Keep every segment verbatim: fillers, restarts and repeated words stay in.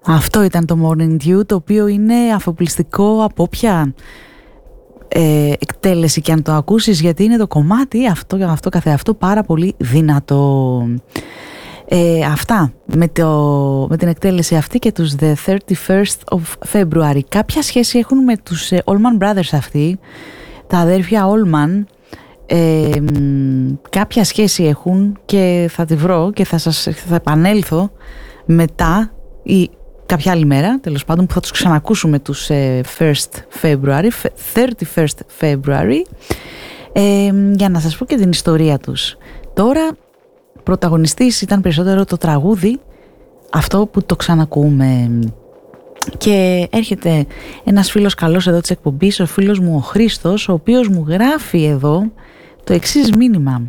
Αυτό ήταν το Morning Dew, το οποίο είναι αφοπλιστικό από όποια ε, εκτέλεση και αν το ακούσεις, γιατί είναι το κομμάτι αυτό, αυτό καθεαυτό πάρα πολύ δυνατό. Ε, αυτά με, το, με την εκτέλεση αυτή και τους The thirty-first of February. Κάποια σχέση έχουν με τους ε, Allman Brothers αυτοί, τα αδέρφια Allman. Ε, κάποια σχέση έχουν και θα τη βρω και θα σας θα επανέλθω μετά ή κάποια άλλη μέρα, τέλος πάντων, που θα τους ξανακούσουμε τους ε, first February, thirty-first February, ε, για να σας πω και την ιστορία τους. Τώρα πρωταγωνιστής ήταν περισσότερο το τραγούδι, αυτό που το ξανακούμε. Και έρχεται ένας φίλος καλός εδώ της εκπομπής, ο φίλος μου ο Χρήστος, ο οποίος μου γράφει εδώ το εξής μήνυμα.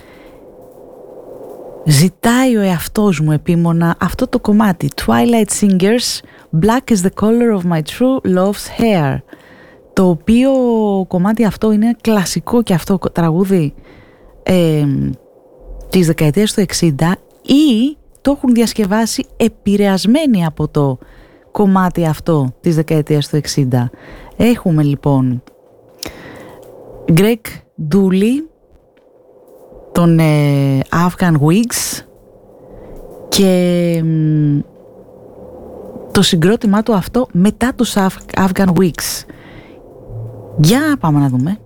Ζητάει ο εαυτός μου επίμονα αυτό το κομμάτι, Twilight Singers, Black is the color of my true love's hair, το οποίο κομμάτι αυτό είναι κλασικό και αυτό τραγούδι ε, της δεκαετίας του εξήντα, ή το έχουν διασκευάσει επηρεασμένοι από το κομμάτι αυτό της δεκαετίας του εξήντα. Έχουμε λοιπόν Greg Dulli, τον ε, Afghan Wigs, και μ, το συγκρότημά του αυτό μετά τους Af- Afghan Wigs. Για πάμε να δούμε.